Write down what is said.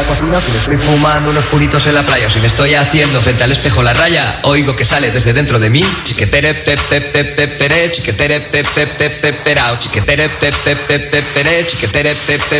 cocina, si me estoy fumando unos puritos en la playa o si me estoy haciendo frente al espejo la raya, oigo que sale desde dentro de mí. Chiquetere, tep, tep, tep, tep, pere, chiquetere, tep, tep, tep, tep, perao, chiquetere, tep, tep, tep, tep, pere, chiquetere, tep, tep.